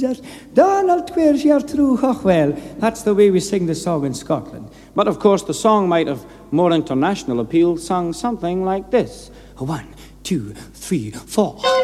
Jesus. Donald Twirs your true well. That's the way we sing the song in Scotland. But of course the song might have more international appeal, sung something like this. 1, 2, 3, 4.